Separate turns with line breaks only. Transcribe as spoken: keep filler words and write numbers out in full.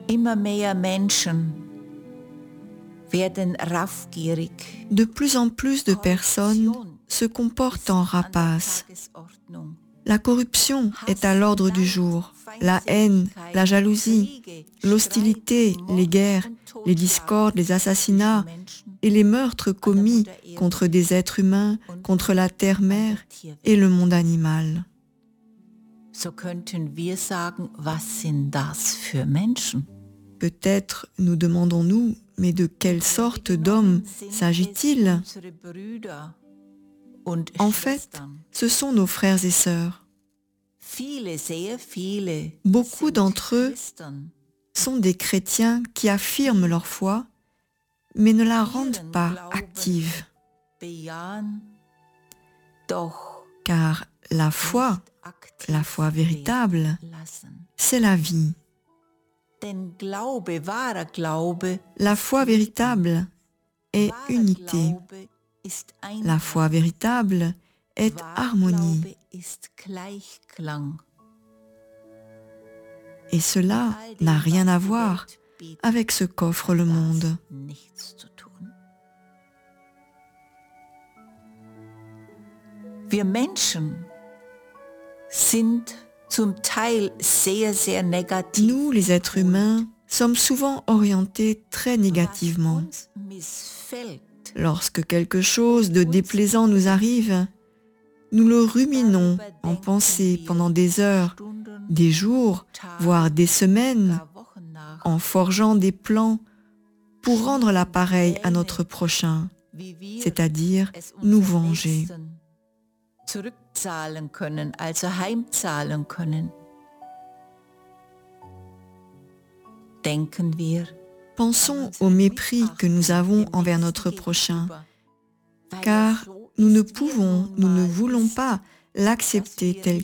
Immer mehr Menschen werden raffgierig.
De plus en plus de personnes se comportent en rapaces. La corruption est à l'ordre du jour. La haine, la jalousie, l'hostilité, les guerres, les discordes, les assassinats et les meurtres commis contre des êtres humains, contre la terre-mère et le monde animal.
So könnten wir sagen, was sind das für Menschen?
Peut-être nous demandons-nous, mais de quelle sorte d'hommes s'agit-il? En fait, ce sont nos frères et sœurs. Beaucoup d'entre eux sont des chrétiens qui affirment leur foi, mais ne la rendent pas active. Car la foi, la foi véritable, c'est la vie. La foi véritable est unité. La foi véritable est harmonie. Et cela n'a rien à voir avec ce qu'offre le monde.
Wir Menschen sind zum Teil sehr, sehr negativ.
Nous, les êtres humains, sommes souvent orientés très négativement. Lorsque quelque chose de déplaisant nous arrive, nous le ruminons en pensée pendant des heures, des jours, voire des semaines, en forgeant des plans pour rendre l'appareil à notre prochain, c'est-à-dire nous venger.
Zurückzahlen können, also heimzahlen können. Denken wir.
Pensons au mépris que nous avons envers notre prochain, car nous ne pouvons, nous ne voulons pas l'accepter tel